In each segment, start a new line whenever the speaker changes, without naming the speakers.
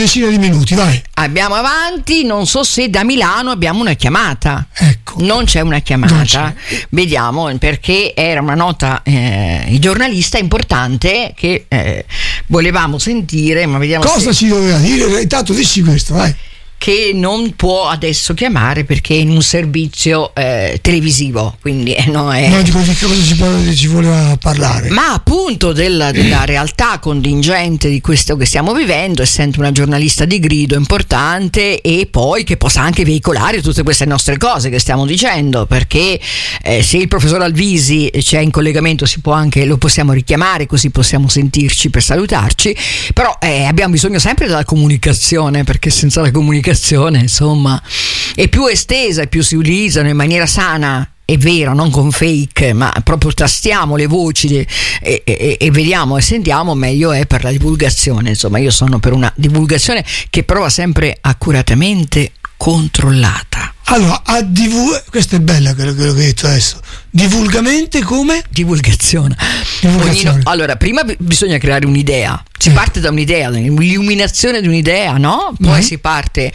decina di minuti, vai.
Abbiamo avanti, non so se da Milano abbiamo una chiamata.
Ecco.
Non c'è una chiamata.
Non c'è.
Vediamo, perché era una nota giornalista importante che volevamo sentire, ma vediamo
cosa ci doveva dire. Intanto dici questo, vai.
Che non può adesso chiamare perché è in un servizio televisivo, quindi no,
di cosa ci voleva parlare,
ma appunto della realtà contingente di questo che stiamo vivendo, essendo una giornalista di grido importante, e poi che possa anche veicolare tutte queste nostre cose che stiamo dicendo, perché se il professor Alvisi c'è in collegamento lo possiamo richiamare, così possiamo sentirci per salutarci, però abbiamo bisogno sempre della comunicazione, perché senza la comunicazione, insomma, è più estesa e più si utilizzano in maniera sana, è vero, non con fake, ma proprio tastiamo le voci e vediamo e sentiamo, meglio è per la divulgazione. Insomma, io sono per una divulgazione che prova sempre accuratamente controllata.
Allora, questo è bello quello che hai detto adesso. Divulgamente come?
Divulgazione. Allora, prima bisogna creare un'idea. Si parte da un'idea, l'illuminazione di un'idea, no? Poi si parte,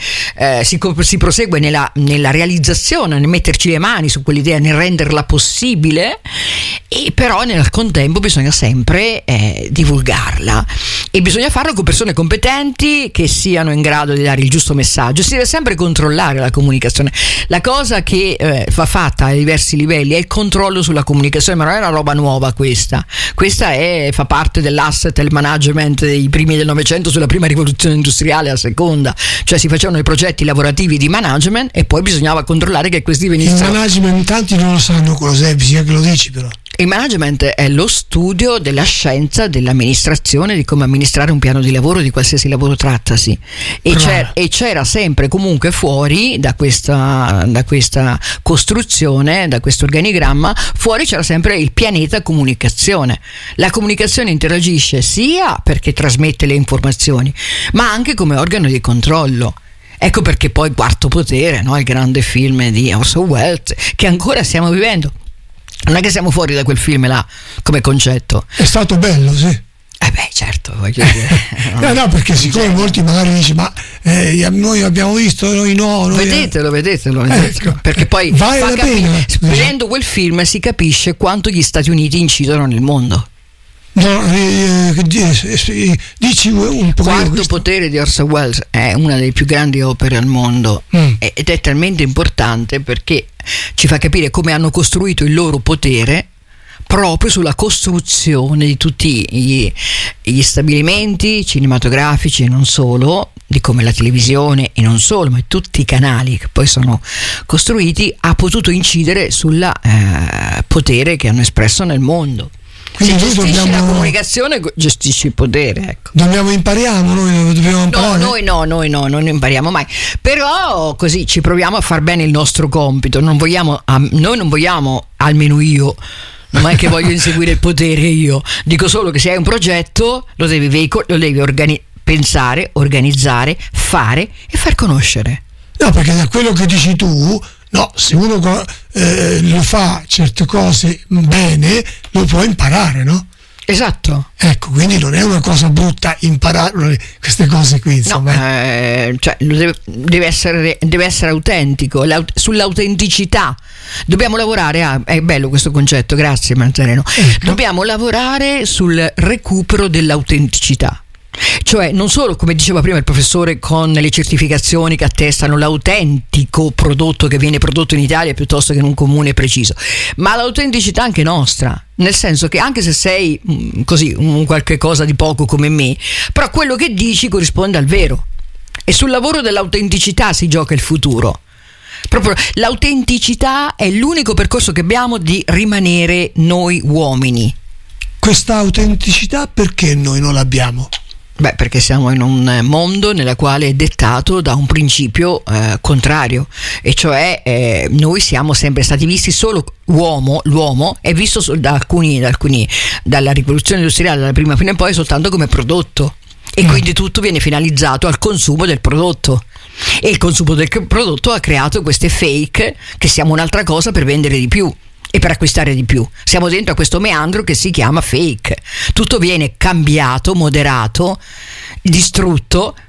si prosegue nella realizzazione, nel metterci le mani su quell'idea, nel renderla possibile, e però nel contempo bisogna sempre divulgarla, e bisogna farlo con persone competenti che siano in grado di dare il giusto messaggio. Si deve sempre controllare la comunicazione. La cosa che va fatta a diversi livelli è il controllo sulla comunicazione, ma non è una roba nuova questa fa parte dell'asset e il management dei primi del Novecento, sulla prima rivoluzione industriale, la seconda, cioè si facevano i progetti lavorativi di management e poi bisognava controllare che questi venissero.
Il management tanti non lo sanno cos'è, bisogna che lo dici però.
Il management è lo studio della scienza dell'amministrazione, di come amministrare un piano di lavoro, di qualsiasi lavoro trattasi, e c'era sempre comunque fuori da questa costruzione, da questo organigramma, fuori c'era sempre il pianeta comunicazione. La comunicazione interagisce sia perché trasmette le informazioni, ma anche come organo di controllo. Ecco perché poi Quarto Potere, no? Il grande film di Orson Welles, che ancora stiamo vivendo. Non è che siamo fuori da quel film là come concetto.
È stato bello, sì.
Certo, voglio dire.
No, perché siccome molti magari dicono ma noi abbiamo visto, noi no.
Vedetelo.
Ecco.
Perché poi
vale la pena.
Vedendo quel film si capisce quanto gli Stati Uniti incidono nel mondo.
No, dici un po'.
Quarto Potere di Orson Welles è una delle più grandi opere al mondo, ed è talmente importante perché ci fa capire come hanno costruito il loro potere proprio sulla costruzione di tutti gli stabilimenti cinematografici, e non solo, di come la televisione, e non solo, ma tutti i canali che poi sono costruiti, ha potuto incidere sul potere che hanno espresso nel mondo.
Quindi
se gestisci la comunicazione, gestisci il potere, ecco.
Dobbiamo imparare.
Noi non impariamo mai, però così ci proviamo a far bene il nostro compito. Noi non vogliamo, almeno io, non è che voglio inseguire il potere, io dico solo che se hai un progetto lo devi pensare, organizzare, fare e far conoscere.
No, perché da quello che dici tu, no, se uno lo fa certe cose bene, lo può imparare, no?
Esatto.
Ecco, quindi non è una cosa brutta imparare queste cose qui, insomma.
No, cioè deve essere autentico, sull'autenticità. Dobbiamo lavorare, è bello questo concetto, grazie Marzareno. Dobbiamo lavorare sul recupero dell'autenticità. Cioè non solo, come diceva prima il professore, con le certificazioni che attestano l'autentico prodotto che viene prodotto in Italia piuttosto che in un comune preciso, ma l'autenticità anche nostra, nel senso che anche se sei così un qualche cosa di poco come me, però quello che dici corrisponde al vero, e sul lavoro dell'autenticità si gioca il futuro. Proprio l'autenticità è l'unico percorso che abbiamo di rimanere noi uomini.
Questa autenticità perché noi non l'abbiamo?
Perché siamo in un mondo nella quale è dettato da un principio contrario, e cioè noi siamo sempre stati visti solo l'uomo è visto da alcuni dalla rivoluzione industriale, dalla prima fino in poi, soltanto come prodotto, e quindi tutto viene finalizzato al consumo del prodotto, e il consumo del prodotto ha creato queste fake che siamo un'altra cosa per vendere di più e per acquistare di più. Siamo dentro a questo meandro che si chiama fake. Tutto viene cambiato, moderato, distrutto